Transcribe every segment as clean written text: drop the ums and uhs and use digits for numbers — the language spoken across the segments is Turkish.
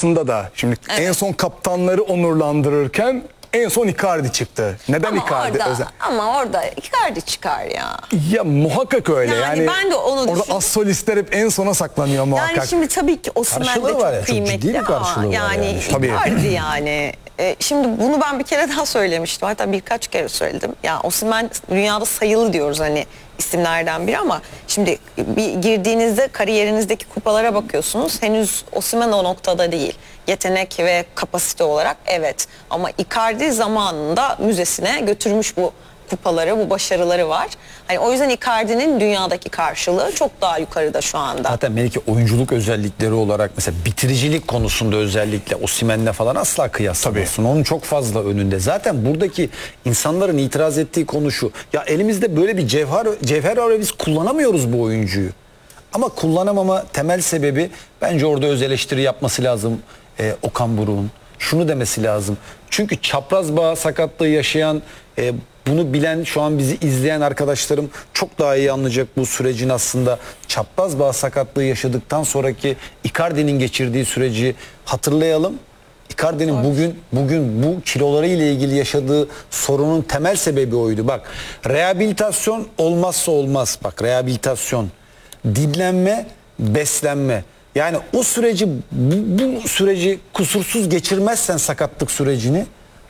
Kupası'nda da şimdi en son kaptanları onurlandırırken en son Icardi çıktı. Neden ama Icardi? Orada, ama orada Icardi çıkar ya. Ya muhakkak öyle. Yani ben de onu orada düşünüyorum. as solistler hep en sona saklanıyor muhakkak. Yani şimdi tabii ki Osimhen de Karşılığı var ya, çok çok ciddi kıymetli bir ama karşılığı var yani Tabii. Icardi yani. Şimdi bunu ben bir kere daha söylemiştim. Hatta birkaç kere söyledim. Ya Osimhen dünyada sayılı diyoruz hani isimlerden biri ama şimdi bir girdiğinizde kariyerinizdeki kupalara bakıyorsunuz. Henüz Osimhen o noktada değil. Yetenek ve kapasite olarak evet. Ama Icardi zamanında müzesine götürmüş bu kupaları, bu başarıları var. Hani o yüzden Icardi'nin dünyadaki karşılığı çok daha yukarıda şu anda. Zaten Melike oyunculuk özellikleri olarak mesela bitiricilik konusunda özellikle Osimhen'le falan asla kıyaslamıyorsun. Onun çok fazla önünde. Zaten buradaki insanların itiraz ettiği konu şu. Ya elimizde böyle bir cevher var ve biz kullanamıyoruz bu oyuncuyu. Ama kullanamama temel sebebi bence orada öz eleştiri yapması lazım Okan Buruk'un. Şunu demesi lazım. Çünkü çapraz bağ sakatlığı yaşayan, bunu bilen, şu an bizi izleyen arkadaşlarım çok daha iyi anlayacak bu sürecin aslında çapraz bağ sakatlığı yaşadıktan sonraki Icardi'nin geçirdiği süreci hatırlayalım. Icardi'nin bugün bu kiloları ile ilgili yaşadığı sorunun temel sebebi oydu. Bak, rehabilitasyon olmazsa olmaz. Bak, rehabilitasyon, dinlenme, beslenme. Yani o süreci, bu süreci kusursuz geçirmezsen sakatlık sürecini,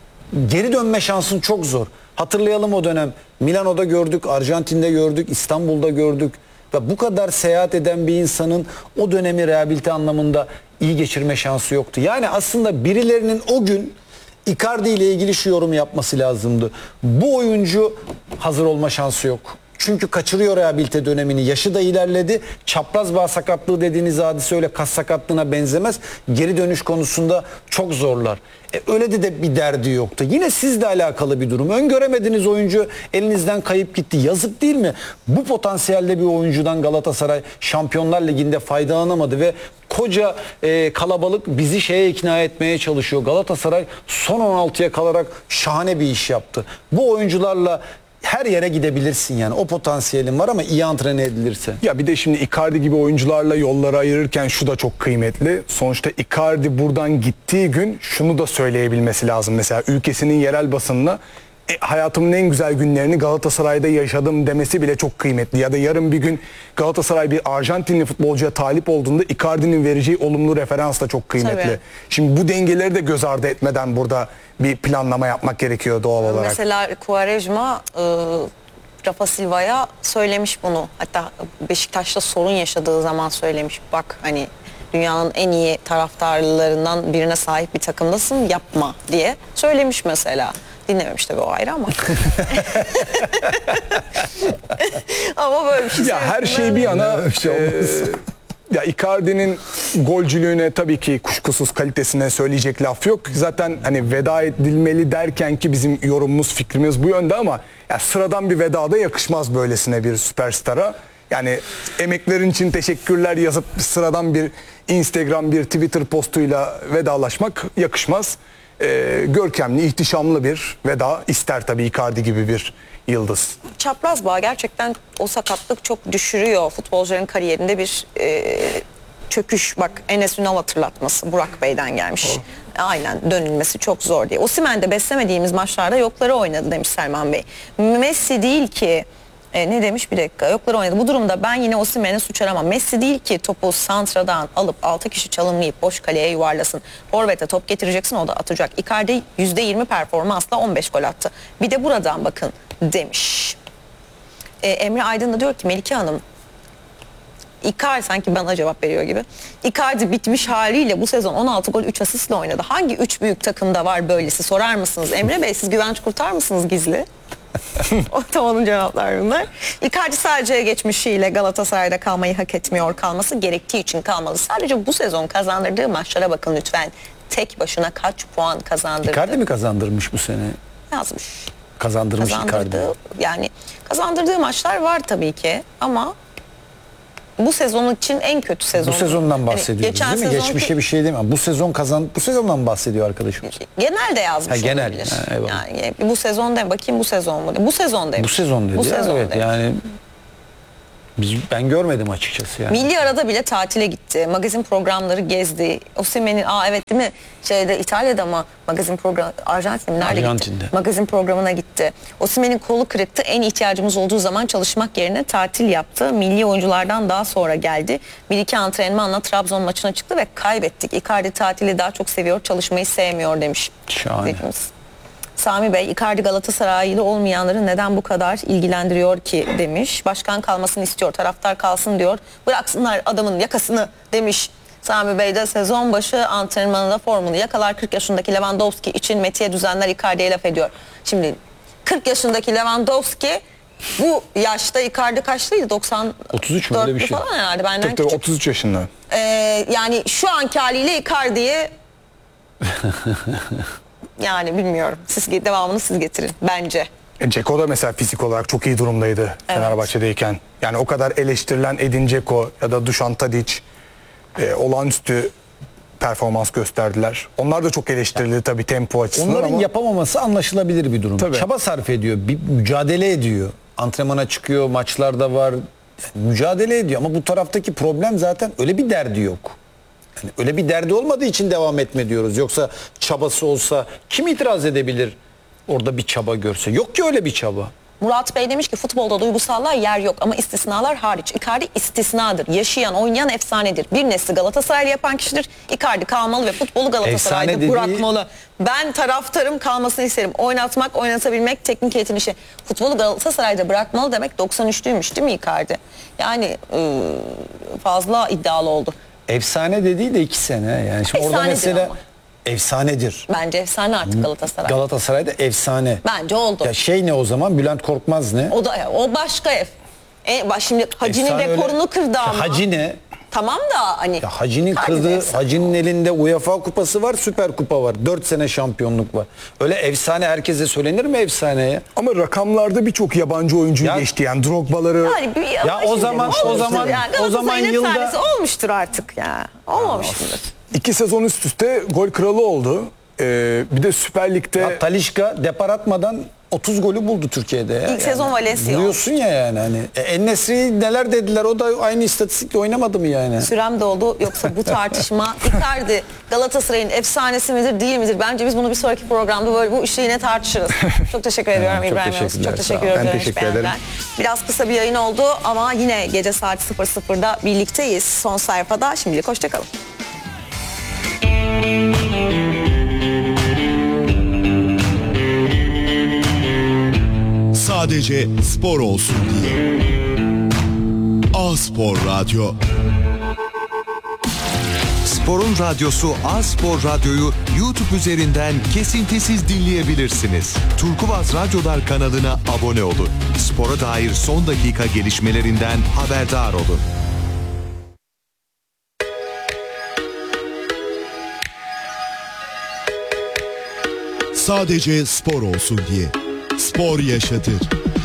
geri dönme şansın çok zor. Hatırlayalım o dönem. Milano'da gördük, Arjantin'de gördük, İstanbul'da gördük. Ve bu kadar seyahat eden bir insanın o dönemi rehabilite anlamında iyi geçirme şansı yoktu. Yani aslında birilerinin o gün Icardi ile ilgili şu yorum yapması lazımdı. Bu oyuncu hazır olma şansı yok. Çünkü kaçırıyor rehabilite dönemini. Yaşı da ilerledi. Çapraz bağ sakatlığı dediğiniz hadise öyle kas sakatlığına benzemez. Geri dönüş konusunda çok zorlar. Öyle de bir derdi yoktu. Yine sizle alakalı bir durum. Öngöremediğiniz oyuncu elinizden kayıp gitti. Yazık değil mi? Bu potansiyelde bir oyuncudan Galatasaray Şampiyonlar Ligi'nde faydalanamadı ve koca kalabalık bizi şeye ikna etmeye çalışıyor. Galatasaray son 16'ya kalarak şahane bir iş yaptı. Bu oyuncularla her yere gidebilirsin yani. O potansiyelin var ama iyi antrene edilirse. Ya bir de şimdi Icardi gibi oyuncularla yolları ayırırken şu da çok kıymetli. Sonuçta Icardi buradan gittiği gün şunu da söyleyebilmesi lazım. Mesela ülkesinin yerel basınına hayatımın en güzel günlerini Galatasaray'da yaşadım demesi bile çok kıymetli. Ya da yarın bir gün Galatasaray bir Arjantinli futbolcuya talip olduğunda Icardi'nin vereceği olumlu referans da çok kıymetli. Tabii. Şimdi bu dengeleri de göz ardı etmeden burada bir planlama yapmak gerekiyor doğal olarak. Mesela Quaresma Rafa Silva'ya söylemiş bunu. Hatta Beşiktaş'ta sorun yaşadığı zaman söylemiş. Bak hani dünyanın en iyi taraftarlarından birine sahip bir takımdasın, yapma diye söylemiş mesela. Dinlememiş tabii, o ayrı ama. Ama böyle bir şey. Ya her şey bir yana ya Icardi'nin golcülüğüne tabii ki kuşkusuz kalitesine söyleyecek laf yok. Zaten hani veda edilmeli derken ki bizim yorumumuz, fikrimiz bu yönde ama ya sıradan bir veda da yakışmaz böylesine bir süperstara. Yani emeklerin için teşekkürler yazıp sıradan bir Instagram, bir Twitter postuyla vedalaşmak yakışmaz. Görkemli, ihtişamlı bir veda ister tabii Icardi gibi bir yıldız. Çapraz bağ gerçekten o sakatlık çok düşürüyor futbolcuların kariyerinde bir çöküş. Bak, Enes Ünal hatırlatması Burak Bey'den gelmiş. Aynen, dönülmesi çok zor diye. Osimhen de beslemediğimiz maçlarda yokları oynadı demiş Selman Bey. Messi değil ki ne demiş, bir dakika, yokları oynadı. Bu durumda ben yine Osimhen'e suç aramam. Messi değil ki topu santradan alıp 6 kişi çalımlayıp boş kaleye yuvarlasın. Forvet'e top getireceksin, o da atacak. Icardi %20 performansla 15 gol attı. Bir de buradan bakın demiş. Emre Aydın da diyor ki Melike Hanım, Icardi, sanki bana cevap veriyor gibi. Icardi bitmiş haliyle bu sezon 16 gol 3 asistle oynadı. Hangi 3 büyük takımda var böylesi, sorar mısınız? Emre Bey, siz güvenç kurtar mısınız gizli? O da onun cevapları bunlar. Icardi sadece geçmişiyle Galatasaray'da kalmayı hak etmiyor. Kalması gerektiği için kalmalı. Sadece bu sezon kazandırdığı maçlara bakın lütfen. Tek başına kaç puan kazandırdı? Icardi mi kazandırmış bu sene? Yazmış. Kazandırmış Icardi. Yani kazandırdığı maçlar var tabii ki ama bu sezon için en kötü sezon. Bu sezondan bahsediyoruz yani değil mi? Geçmişe bir şey değil mi? Bu sezondan bahsediyor arkadaşımız. Genel de yazmış genel. olabilir. Yani bu sezon de bakayım, bu sezon mu? Bu sezon demiş. Bu sezon dedi. Bu sezon evet demiş. yani Ben görmedim açıkçası yani. Milli arada bile tatile gitti. Magazin programları gezdi. Osimhen'in evet değil mi? İtalya'da ama magazin programı Arjantin'de nerede Arjantin'de. gitti? Magazin programına gitti. Osimhen'in kolu kırıktı. En ihtiyacımız olduğu zaman çalışmak yerine tatil yaptı. Milli oyunculardan daha sonra geldi. 1-2 antrenmanla Trabzon maçına çıktı ve kaybettik. Icardi tatili daha çok seviyor, çalışmayı sevmiyor demiş. Şahane. Hepimiz. Sami Bey, Icardi Galatasaraylı olmayanları neden bu kadar ilgilendiriyor ki demiş. Başkan kalmasını istiyor, taraftar kalsın diyor. Bıraksınlar adamın yakasını demiş. Sami Bey de sezon başı antrenmanında formunu yakalar. 40 yaşındaki Lewandowski için Metiye düzenler, Icardi'ye laf ediyor. Şimdi 40 yaşındaki Lewandowski bu yaşta, Icardi kaçlıydı? 33 mü öyle bir şey? falan herhalde benden Tabii, küçük. 33 yaşında. Yani şu anki haliyle Icardi'ye yani bilmiyorum. Devamını siz getirin bence. Dzeko da mesela fizik olarak çok iyi durumdaydı Fenerbahçe'deyken. Yani o kadar eleştirilen Edin Dzeko ya da Dušan Tadić olağanüstü performans gösterdiler. Onlar da çok eleştirildi tabii tempo açısından Onların ama yapamaması anlaşılabilir bir durum. Tabii. Çaba sarf ediyor, bir mücadele ediyor. Antrenmana çıkıyor, maçlarda var. Mücadele ediyor ama bu taraftaki problem zaten öyle bir derdi yok. Yani öyle bir derdi olmadığı için devam etme diyoruz. Yoksa çabası olsa kim itiraz edebilir orada bir çaba görse? Yok ki öyle bir çaba. Murat Bey demiş ki futbolda duygusallar yer yok ama istisnalar hariç. Icardi istisnadır. Yaşayan, oynayan efsanedir. Bir nesli Galatasaraylı yapan kişidir. Icardi kalmalı ve futbolu Galatasaray'da Efsane dediği- bırakmalı. Ben taraftarım kalmasını isterim. Oynatmak, oynatabilmek teknik heyetin işi. Futbolu Galatasaray'da bırakmalı demek 93'lüymüş değil mi Icardi? Yani fazla iddialı oldu. Efsane dediği de 2 sene. Yani şimdi orada Efsanedir mesela ama. Efsanedir. Bence efsane artık Galatasaray. Galatasaray'da efsane. Bence oldu. Ya şey ne o zaman? Bülent Korkmaz ne? O başka ev. Şimdi Hacı'nın Efsane rekorunu öyle. kırdı ama. Hacı ne? Tamam da hani. Ya Hacı'nın Icardi de kırdığı, efsane. Hacı'nın elinde UEFA kupası var, Süper Kupa var. 4 sene şampiyonluk var. Öyle efsane herkese söylenir mi efsaneye? ama rakamlarda birçok yabancı oyuncuyu Ya- geçti. Yani Drogba'ları Yani Ya o zaman efsanesi olmuştur artık ya. Olmamıştır. 2 sezon üst üste gol kralı oldu. Bir de Süper Lig'de Ya Talisca depar atmadan 30 golü buldu Türkiye'de ya. İlk sezon Valencia Buluyorsun ya yani hani. En-Nesyri neler dediler, o da aynı istatistikle oynamadı mı yani? Sürem doldu, yoksa bu tartışma Icardi Galatasaray'ın efsanesi midir değil midir? Bence biz bunu bir sonraki programda böyle bu işi yine tartışırız. Çok teşekkür ediyorum çok İbrahim Yavuz. teşekkürler, Çok sağ teşekkür ol. ediyorum. Ben teşekkür ederim. Biraz kısa bir yayın oldu ama yine gece saat 00'da birlikteyiz. Son sayfada. Şimdilik hoşçakalın. Sadece spor olsun diye. A-Spor Radyo. Spor'un radyosu A-Spor Radyo'yu YouTube üzerinden kesintisiz dinleyebilirsiniz. Turkuaz Radyolar kanalına abone olun. Spora dair son dakika gelişmelerinden haberdar olun. Sadece spor olsun diye. Spor yaşatır.